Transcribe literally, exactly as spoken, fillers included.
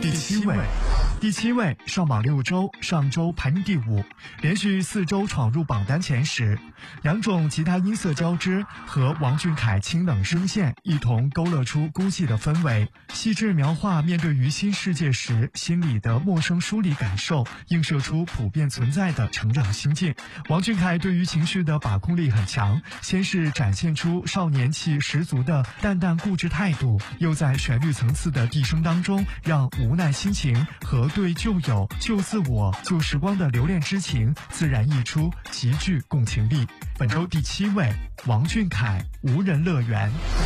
第七位。第七位，上榜六周，上周排名第五，连续四周闯入榜单前十。两种吉他音色交织和王俊凯清冷声线一同勾勒出孤寂的氛围，细致描画面对于新世界时心里的陌生疏离感受，映射出普遍存在的成长心境。王俊凯对于情绪的把控力很强，先是展现出少年气十足的淡淡固执态度，又在旋律层次的递升当中，让无奈心情和对旧友、旧自我、旧时光的留恋之情自然溢出，极具共情力。本周第七位，王俊凯《无人乐园》。